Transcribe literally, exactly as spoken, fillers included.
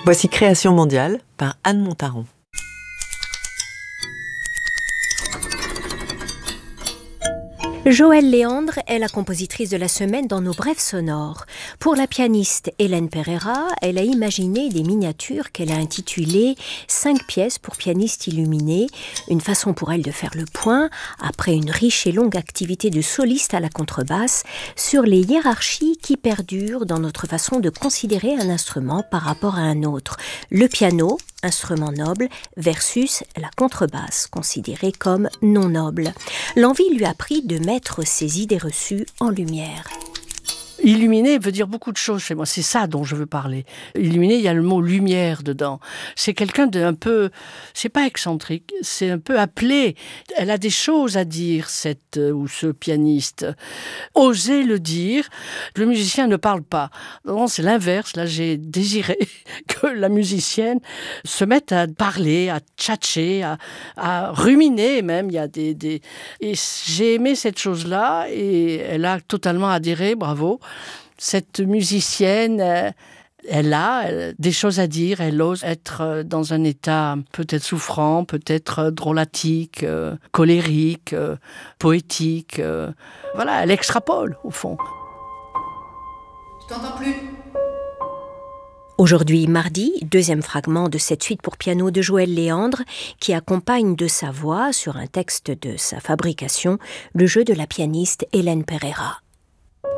Voici Création mondiale par Anne Montaron. Joëlle Léandre est la compositrice de la semaine dans nos brèves sonores. Pour la pianiste Hélène Pereira, elle a imaginé des miniatures qu'elle a intitulées « Cinq pièces pour pianiste illuminé », une façon pour elle de faire le point, après une riche et longue activité de soliste à la contrebasse, sur les hiérarchies qui perdurent dans notre façon de considérer un instrument par rapport à un autre. Le piano, instrument noble, versus la contrebasse, considérée comme non noble. L'envie lui a pris de mettre ses idées reçues en lumière. Illuminé veut dire beaucoup de choses chez moi, c'est ça dont je veux parler. Illuminé, il y a le mot lumière dedans. C'est quelqu'un d'un peu, c'est pas excentrique, c'est un peu appelé. Elle a des choses à dire, cette ou ce pianiste. Oser le dire, le musicien ne parle pas. Non, c'est l'inverse. Là, j'ai désiré que la musicienne se mette à parler, à tchatcher, à, à ruminer même. Il y a des, des... Et j'ai aimé cette chose-là et elle a totalement adhéré, bravo. Cette musicienne, elle a des choses à dire, elle ose être dans un état peut-être souffrant, peut-être drôlatique, colérique, poétique. Voilà, elle extrapole au fond. Je t'entends plus. Aujourd'hui, mardi, deuxième fragment de cette suite pour piano de Joëlle Léandre qui accompagne de sa voix, sur un texte de sa fabrication, le jeu de la pianiste Hélène Pereira.